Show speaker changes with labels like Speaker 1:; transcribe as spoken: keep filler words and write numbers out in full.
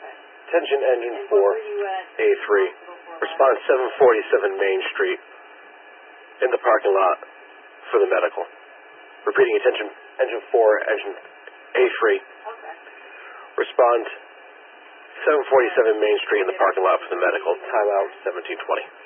Speaker 1: Okay.
Speaker 2: Attention engine
Speaker 1: And
Speaker 2: four,
Speaker 1: what were you at?
Speaker 2: A three.
Speaker 1: Hospital for
Speaker 2: Response
Speaker 1: last?
Speaker 2: seven forty-seven Main Street in the parking lot for the medical. Repeating, attention engine four, engine A three.
Speaker 1: Okay.
Speaker 2: Respond seven forty-seven Main Street in the parking lot for the medical. Timeout seventeen twenty.